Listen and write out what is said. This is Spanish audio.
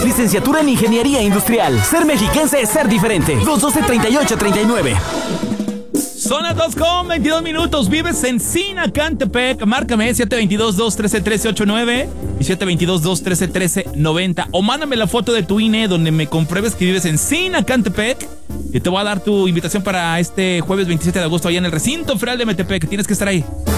Licenciatura en Ingeniería Industrial. Ser mexiquense es ser diferente. 212-3839. Son las 2:22. Vives en Sinacantepec. Márcame 722-213-1389 y 722-213-1390. O mándame la foto de tu INE donde me compruebes que vives en Sinacantepec. Y te voy a dar tu invitación para este jueves 27 de agosto allá en el recinto federal de Metepec. Tienes que estar ahí.